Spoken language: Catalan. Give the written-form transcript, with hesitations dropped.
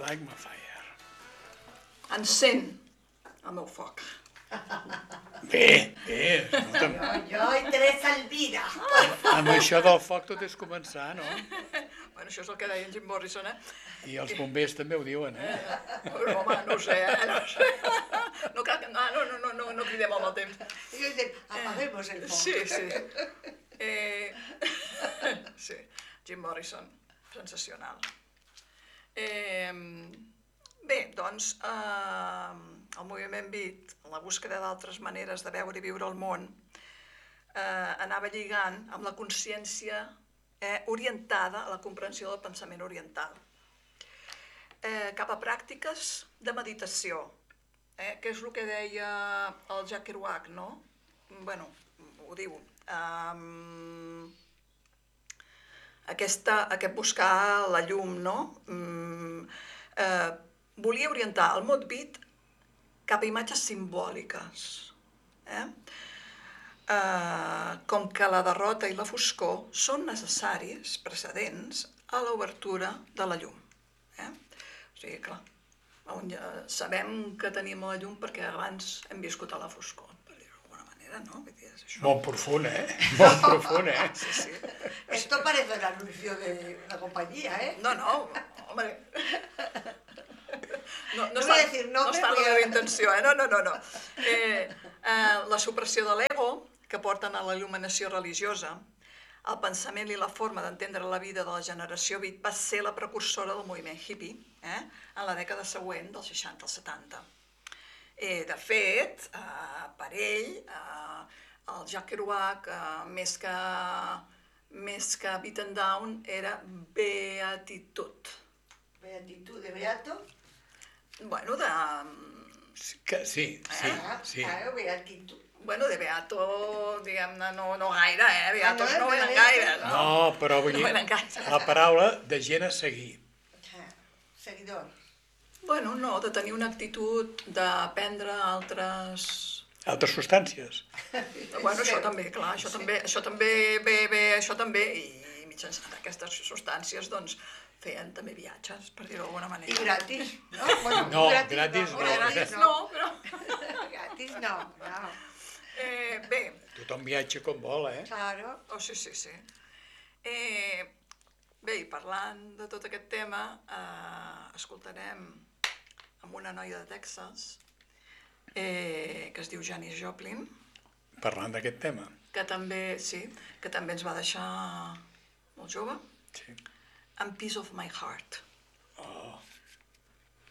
like my fire. Encén el meu foc. Bé. Jo i Teresa Elvira. Amb això del foc tot és començar, no? Bueno, això és el que deia en Jim Morrison, I els bombers també ho diuen, Home, no ho sé, no sé. No cal que... No cridem al mal temps. I jo dic, apaguemos el foc. Sí. Sí, Jim Morrison, sensacional. Bé, doncs, el moviment Beat, la búsqueda d'altres maneres de veure i viure el món, anava lligant amb la consciència orientada a la comprensió del pensament oriental, cap a pràctiques de meditació, que és el que deia el Jack Kerouac, no? Bueno, ho diu. Aquest buscar la llum, no? Volia orientar el mot Beat cap a imatges simbòliques, com que la derrota i la foscor són necessaris, precedents, a l'obertura de la llum. O sigui, clar, sabem que tenim la llum perquè abans hem viscut a la foscor, per dir-ho d'alguna manera, no? Molt profund, Molt profund, Sí. Esto parece el anuncio de la compañía, No, hombre... No voy a decir no nombre, està la meva intenció, No. La supressió de l'ego, que porten a la il·luminació religiosa, el pensament i la forma d'entendre la vida de la generació Beat va ser la precursora del moviment hippie en la dècada següent, dels 60 als 70. De fet, per ell, el Jack Kerouac, més que Beat and Down, era beatitud. Beatitud de beato. Bueno, Sí. Claro, beatitud. Bueno, de beato, diguem-ne, no gaire, beatos no venen gaire, no? No, però vull dir, la paraula de gent a seguir. Seguidor. Bueno, no, de tenir una actitud d'aprendre altres... Altres substàncies. Bueno, això també, clar, això també, i mitjançant aquestes substàncies, doncs, feien també viatges, per dir-ho d'alguna manera. I gratis, no? No, gratis no. Gratis no, però... Gratis no, no. Bé. Tothom viatja com vol, Claro. Oh, sí. Bé, i parlant de tot aquest tema, escoltarem amb una noia de Texas, que es diu Janis Joplin. Parlant d'aquest tema. Que també ens va deixar molt jove. Sí. And Piece of My Heart.